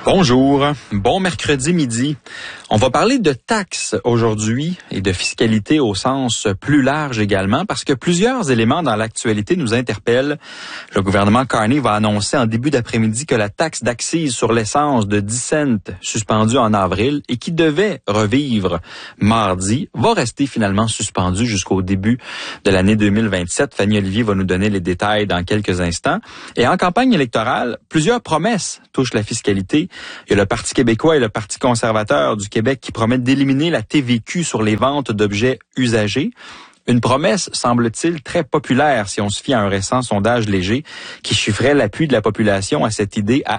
Bonjour, bon mercredi midi. On va parler de taxes aujourd'hui et de fiscalité au sens plus large également parce que plusieurs éléments dans l'actualité nous interpellent. Le gouvernement Carney va annoncer en début d'après-midi que la taxe d'accise sur l'essence de 10 cents suspendue en avril et qui devait revivre mardi va rester finalement suspendue jusqu'au début de l'année 2027. Fanny Olivier va nous donner les détails dans quelques instants. Et en campagne électorale, plusieurs promesses touchent la fiscalité. Il y a le Parti québécois et le Parti conservateur du Québec qui promettent d'éliminer la TVQ sur les ventes d'objets usagés. Une promesse, semble-t-il, très populaire si on se fie à un récent sondage léger qui chiffrait l'appui de la population à cette idée à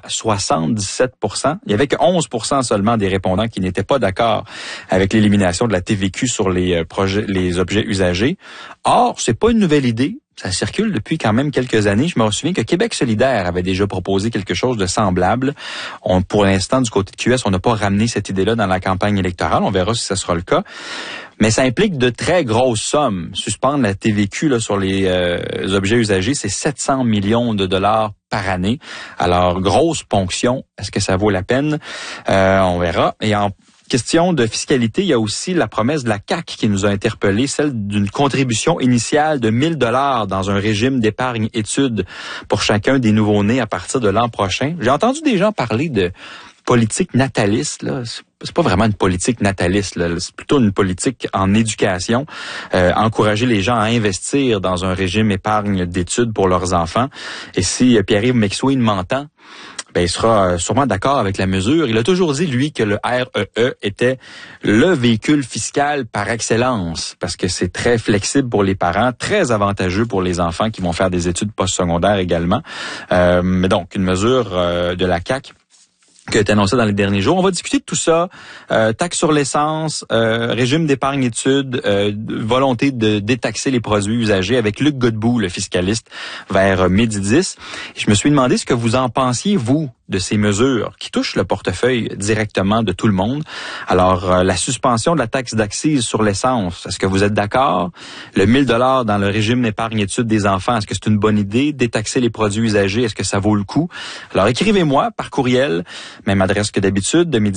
77%. Il y avait que 11% seulement des répondants qui n'étaient pas d'accord avec l'élimination de la TVQ sur les objets usagés. Or, c'est pas une nouvelle idée. Ça circule depuis quand même quelques années. Je me souviens que Québec solidaire avait déjà proposé quelque chose de semblable. Pour l'instant, du côté de QS, on n'a pas ramené cette idée-là dans la campagne électorale. On verra si ce sera le cas. Mais ça implique de très grosses sommes. Suspendre la TVQ là, sur les objets usagés, c'est 700 millions de dollars par année. Alors, grosse ponction. Est-ce que ça vaut la peine? On verra. Et en question de fiscalité, il y a aussi la promesse de la CAQ qui nous a interpellés, celle d'une contribution initiale de 1 000 $ dans un régime d'épargne-études pour chacun des nouveau-nés à partir de l'an prochain. J'ai entendu des gens parler de politique nataliste, là. C'est pas vraiment une politique nataliste, là. C'est plutôt une politique en éducation, encourager les gens à investir dans un régime épargne d'études pour leurs enfants. Et si Pierre-Yves McSween m'entend, ben il sera sûrement d'accord avec la mesure. Il a toujours dit, lui, que le REE était le véhicule fiscal par excellence, parce que c'est très flexible pour les parents, très avantageux pour les enfants qui vont faire des études postsecondaires également. Mais donc, une mesure de la CAQ qui a été annoncé dans les derniers jours. On va discuter de tout ça, taxe sur l'essence, régime d'épargne-études, volonté de détaxer les produits usagés avec Luc Godbout, le fiscaliste, vers midi 10. Et je me suis demandé ce que vous en pensiez, vous, de ces mesures qui touchent le portefeuille directement de tout le monde. Alors, la suspension de la taxe d'accise sur l'essence, est-ce que vous êtes d'accord? Le 1 000 $ dans le régime d'épargne-études des enfants, est-ce que c'est une bonne idée? Détaxer les produits usagés, est-ce que ça vaut le coup? Alors, écrivez-moi par courriel, même adresse que d'habitude, de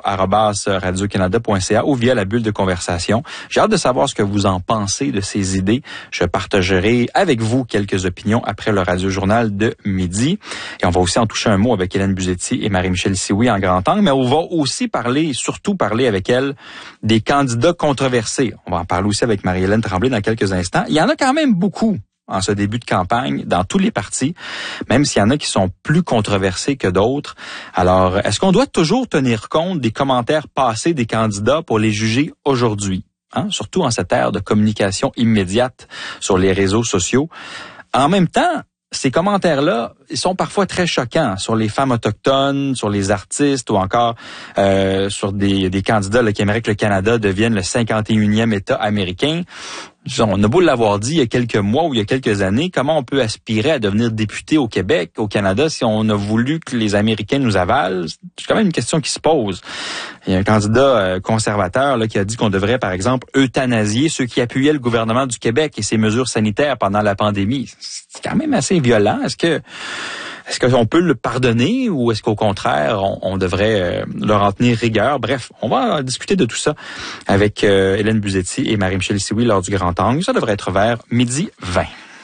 midiinfo@radiocanada.ca ou via la bulle de conversation. J'ai hâte de savoir ce que vous en pensez de ces idées. Je partagerai avec vous quelques opinions après le radio-journal de midi. Et on va aussi en toucher un mot avec Hélène Buzetti et Marie-Michel Sioui en grand angle, mais on va aussi surtout parler avec elle des candidats controversés. On va en parler aussi avec Marie-Hélène Tremblay dans quelques instants. Il y en a quand même beaucoup en ce début de campagne, dans tous les partis, même s'il y en a qui sont plus controversés que d'autres. Alors, est-ce qu'on doit toujours tenir compte des commentaires passés des candidats pour les juger aujourd'hui? Surtout en cette ère de communication immédiate sur les réseaux sociaux. En même temps, ces commentaires-là, ils sont parfois très choquants sur les femmes autochtones, sur les artistes ou encore sur des candidats là, qui aimeraient que le Canada devienne le 51e État américain. On a beau l'avoir dit il y a quelques mois ou il y a quelques années, comment on peut aspirer à devenir député au Québec, au Canada, si on a voulu que les Américains nous avalent? C'est quand même une question qui se pose. Il y a un candidat conservateur là, qui a dit qu'on devrait, par exemple, euthanasier ceux qui appuyaient le gouvernement du Québec et ses mesures sanitaires pendant la pandémie. C'est quand même assez violent. Est-ce qu'on peut le pardonner ou est-ce qu'au contraire, on devrait leur en tenir rigueur? Bref, on va discuter de tout ça avec Hélène Buzetti et Marie-Michel Sioui lors du Grand Angle. Ça devrait être vers midi 20.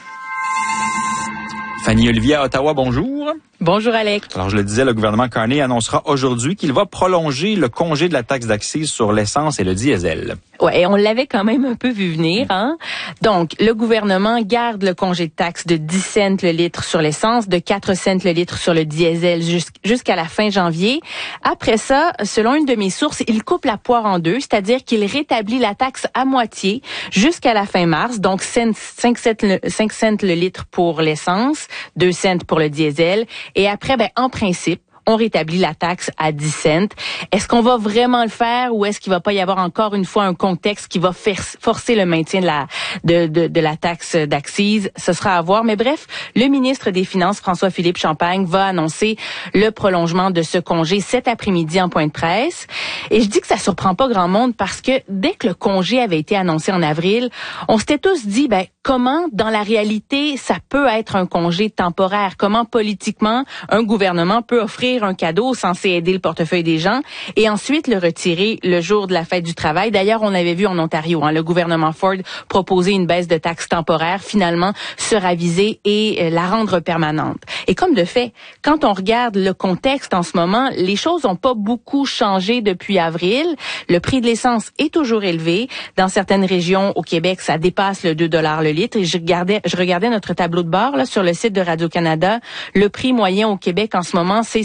Fanny Olivier à Ottawa, bonjour. Bonjour Alex. Alors je le disais, le gouvernement Carney annoncera aujourd'hui qu'il va prolonger le congé de la taxe d'accise sur l'essence et le diesel. Ouais, on l'avait quand même un peu vu venir, hein. Donc, le gouvernement garde le congé de taxe de 10 cents le litre sur l'essence, de 4 cents le litre sur le diesel jusqu'à la fin janvier. Après ça, selon une de mes sources, il coupe la poire en deux, c'est-à-dire qu'il rétablit la taxe à moitié jusqu'à la fin mars. Donc, 5 cents le litre pour l'essence, 2 cents pour le diesel. Et après, en principe, on rétablit la taxe à 10 cents. Est-ce qu'on va vraiment le faire ou est-ce qu'il va pas y avoir encore une fois un contexte qui va forcer le maintien de la taxe d'accise? Ce sera à voir. Mais bref, le ministre des Finances, François-Philippe Champagne, va annoncer le prolongement de ce congé cet après-midi en point de presse. Et je dis que ça surprend pas grand monde parce que dès que le congé avait été annoncé en avril, on s'était tous dit, comment, dans la réalité, ça peut être un congé temporaire? Comment, politiquement, un gouvernement peut offrir offrir un cadeau censé aider le portefeuille des gens et ensuite le retirer le jour de la fête du travail. D'ailleurs, on avait vu en Ontario, le gouvernement Ford proposer une baisse de taxes temporaire, finalement se raviser et la rendre permanente. Et comme de fait, quand on regarde le contexte en ce moment, les choses n'ont pas beaucoup changé depuis avril. Le prix de l'essence est toujours élevé. Dans certaines régions au Québec, ça dépasse le 2 $ le litre. Et je regardais notre tableau de bord là, sur le site de Radio-Canada. Le prix moyen au Québec en ce moment, c'est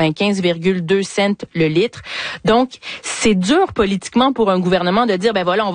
195,2 cents le litre. Donc, c'est dur politiquement pour un gouvernement de dire, ben voilà,